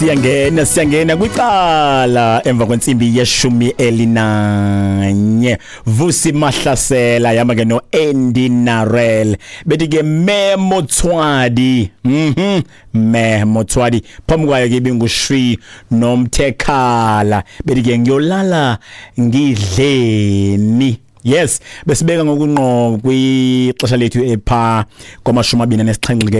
Siyangena kwicala emva kwensimbi yeshumi elinanye. Vusi Mahlasela yama ke no Andy Narel bethi ke Memotswadi Memotswadi phamukwayo ke bingushwi nomthekhala bethi ke ngiyolala ngidleni. Yes, besibeka ngokunqo kwixesha lethu epha kwamashumi 27